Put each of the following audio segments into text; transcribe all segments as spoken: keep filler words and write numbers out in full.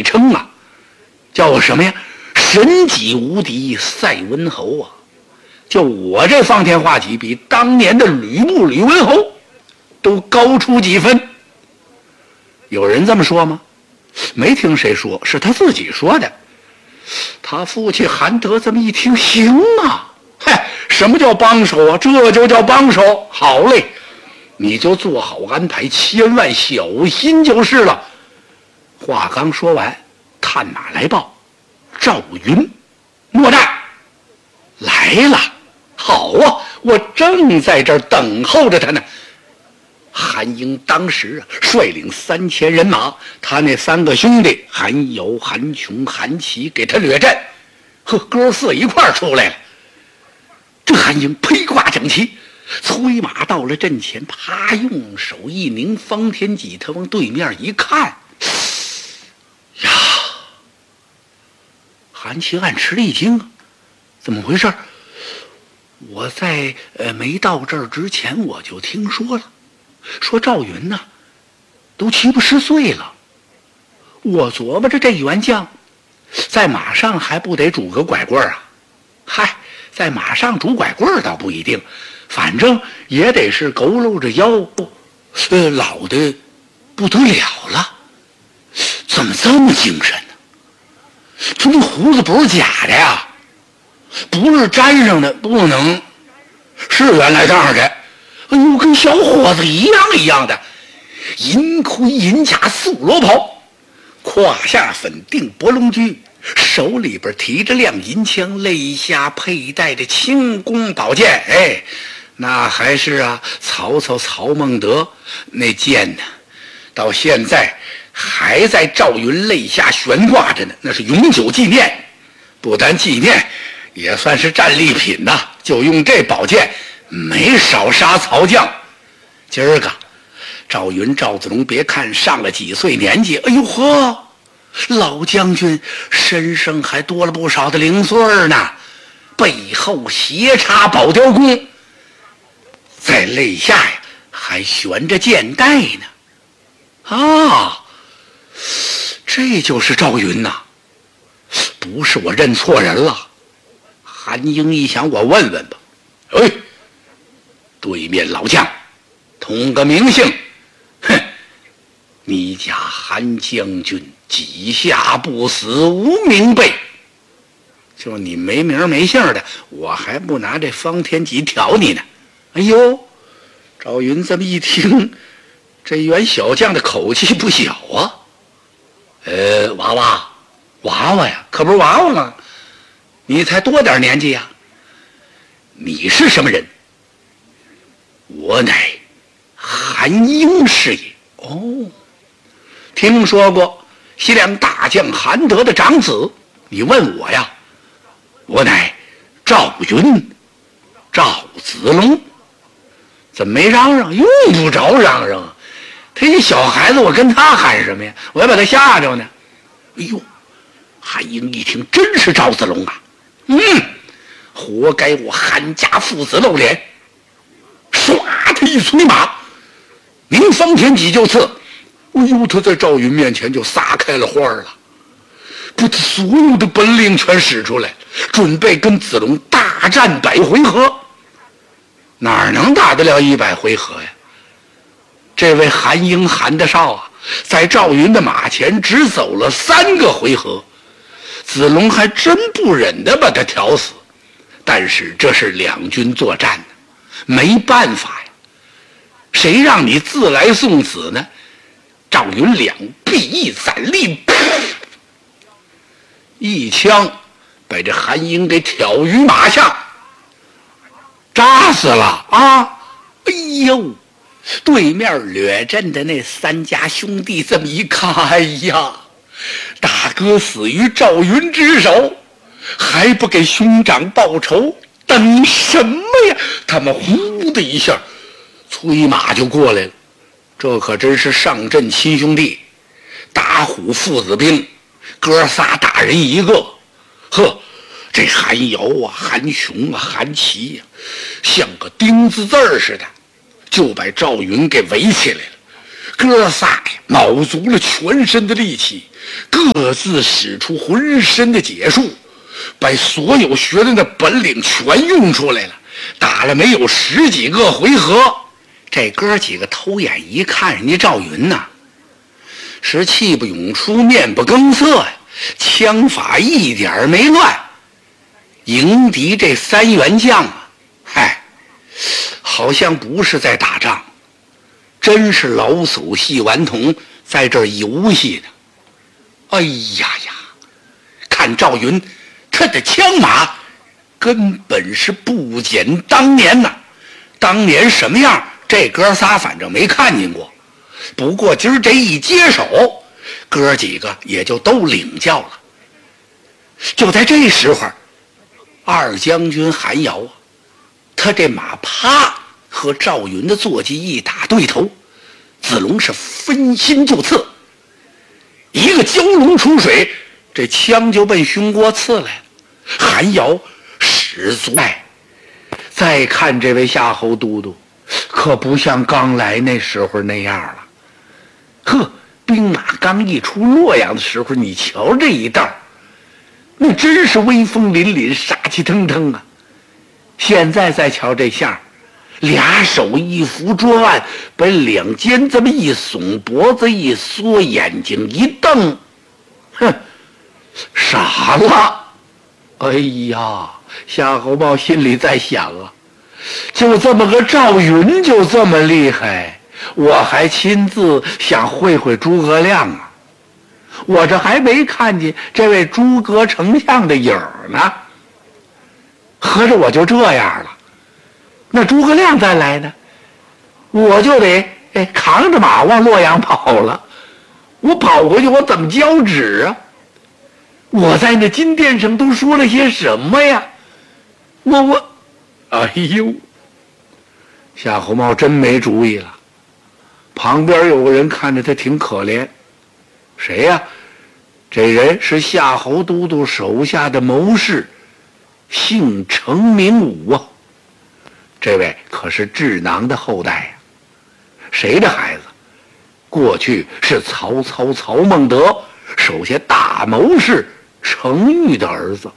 称啊，叫我什么呀？神级无敌赛文侯啊！就我这方天画戟，比当年的吕布吕文侯都高出几分。有人这么说吗？没听谁说，是他自己说的。他父亲韩德这么一听，行啊，嗨，什么叫帮手啊？这就叫帮手。好嘞，你就做好安排，千万小心就是了。话刚说完，探马来报，赵云莫大来了。好啊，我正在这儿等候着他呢。韩英当时啊，率领三千人马，他那三个兄弟韩瑶、韩琼、韩琦给他掠阵，呵，哥四一块儿出来了。这韩英披挂整齐，催马到了阵前，啪，用手一拧方天戟，他往对面一看，呀！韩琦暗吃了一惊，怎么回事？我在呃没到这儿之前，我就听说了，说赵云呐、啊，都七八十岁了。我琢磨着这员将，在马上还不得拄个拐棍啊？嗨，在马上拄拐棍倒不一定，反正也得是佝偻着腰，呃，老的不得了了。怎么这么精神呢？这那胡子不是假的呀？不是粘上的，不能是原来这样的。哎呦，跟小伙子一样一样的，银盔银甲素罗袍，胯下粉定博龙驹，手里边提着亮银枪，肋下佩戴着轻弓宝剑。哎，那还是啊，曹操曹孟德那剑呢，到现在还在赵云肋下悬挂着呢，那是永久纪念。不单纪念，也算是战利品呐、啊！就用这宝剑，没少杀曹将。今儿个，赵云赵子龙别看上了几岁年纪，哎呦呵，老将军身上还多了不少的零碎呢。背后斜插宝雕弓，在肋下呀还悬着剑带呢。啊，这就是赵云呐、啊！不是我认错人了。韩英一想，我问问吧。哎，对面老将，同个名姓。哼，你家韩将军几下不死无名辈。就你没名没姓的，我还不拿这方天戟挑你呢。哎呦，赵云这么一听，这员小将的口气不小啊。呃，娃娃，娃娃呀，可不是娃娃吗？你才多点年纪呀？你是什么人？我乃韩英是也。哦，听说过西凉大将韩德的长子。你问我呀？我乃赵云，赵子龙。怎么没嚷嚷？用不着嚷嚷，他一小孩子，我跟他喊什么呀？我要把他吓着呢。哎呦，韩英一听，真是赵子龙啊！嗯，活该我韩家父子露脸。唰，他一催马，拧方天戟就刺。哎呦，他在赵云面前就撒开了花了，把他所有的本领全使出来，准备跟子龙大战百回合。哪能打得了一百回合呀？这位韩英韩德少啊，在赵云的马前只走了三个回合，子龙还真不忍的把他挑死。但是这是两军作战呢，没办法呀，谁让你自来送死呢？赵云两臂一攒力，一枪把这韩英给挑于马下，扎死了啊！哎呦，对面掠阵的那三家兄弟这么一看，哎呀，大哥死于赵云之手，还不给兄长报仇，等什么呀？他们呼的一下催马就过来了。这可真是上阵亲兄弟，打虎父子兵，哥仨打人一个。呵，这韩瑶啊，韩琼啊，韩琦呀、啊，像个钉子字儿似的，就把赵云给围起来了。 哥仨呀，卯足了全身的力气，各自使出浑身的解数，把所有学的那本领全用出来了。打了没有十几个回合，这哥几个偷眼一看，人家赵云呐，是气不涌出，面不更色呀，枪法一点没乱。迎敌这三员将啊，嗨，好像不是在打仗，真是老叟戏顽童，在这儿游戏呢。哎呀呀，看赵云他的枪马根本是不减当年呐！当年什么样，这哥仨反正没看见过。不过今儿这一接手，哥几个也就都领教了。就在这时候，二将军韩瑶啊，他这马啪和赵云的坐骑一打对头，子龙是分心就刺，一个蛟龙出水，这枪就奔胸郭刺来了。韩瑶使足爱，再看这位夏侯都督，可不像刚来那时候那样了。呵，兵马刚一出洛阳的时候，你瞧这一道，那真是威风凛凛，杀气腾腾啊！现在再瞧这相，俩手一扶桌案，把两肩这么一耸，脖子一缩，眼睛一瞪，哼，傻了。哎呀，夏侯茂心里在想啊，就这么个赵云就这么厉害，我还亲自想会会诸葛亮啊，我这还没看见这位诸葛丞相的影儿呢，合着我就这样了。那诸葛亮再来呢，我就得哎扛着马往洛阳跑了，我跑回去我怎么交旨啊？我在那金殿上都说了些什么呀？我我，哎呦，夏侯茂真没主意了。旁边有个人看着他挺可怜，谁呀？这人是夏侯都督手下的谋士，姓程明武啊。这位可是智囊的后代呀。谁的孩子？过去是曹操曹孟德手下大谋士程昱的儿子。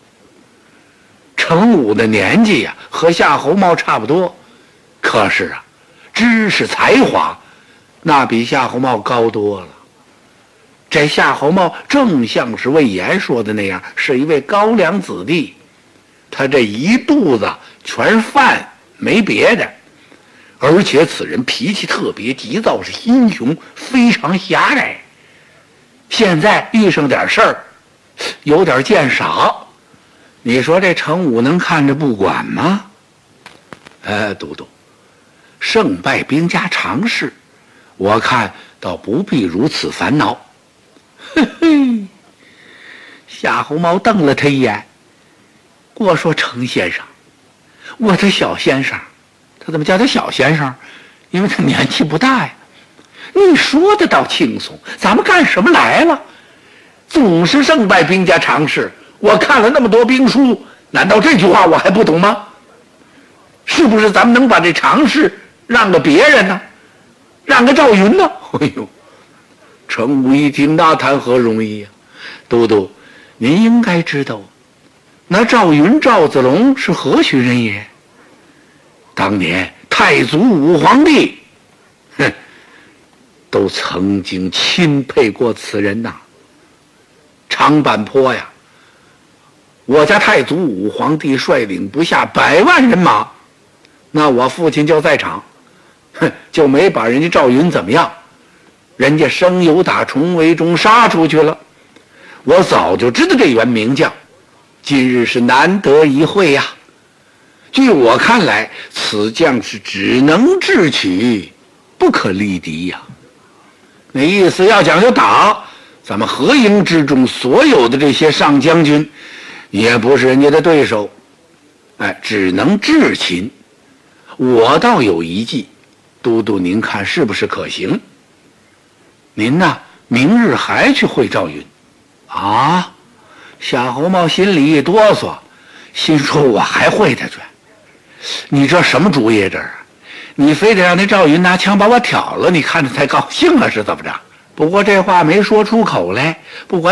程武的年纪呀、啊，和夏侯茂差不多，可是啊，知识才华那比夏侯茂高多了。这夏侯茂正像是魏延说的那样，是一位高粱子弟，他这一肚子全是饭，没别的。而且此人脾气特别急躁，是心胸非常狭隘。现在遇上点事儿，有点见傻，你说这程武能看着不管吗？呃，都督，胜败兵家常事，我看倒不必如此烦恼。嘿嘿，夏侯茂瞪了他一眼，我说程先生，我这小先生，他怎么叫他小先生？因为他年纪不大呀。你说的倒轻松，咱们干什么来了？总是胜败兵家常事，我看了那么多兵书，难道这句话我还不懂吗？是不是咱们能把这常事让给别人呢？让给赵云呢？哎呦，程武一听，那谈何容易呀、啊！都督，您应该知道，那赵云赵子龙是何许人也？当年太祖武皇帝，哼，都曾经钦佩过此人呐。长坂坡呀，我家太祖武皇帝率领不下百万人马，那我父亲就在场，哼，就没把人家赵云怎么样，人家生有打重围中杀出去了。我早就知道这员名将，今日是难得一会呀。据我看来，此将是只能智取，不可力敌呀。那意思要讲究打，咱们河营之中所有的这些上将军，也不是人家的对手，哎，只能智擒。我倒有一计，都督您看是不是可行？您呢，明日还去会赵云啊？夏侯茂心里一哆嗦，心说我还会他去。你这什么主意这儿？ 你非得让那赵云拿枪把我挑了，你看着才高兴啊，是怎么着？不过这话没说出口来，不管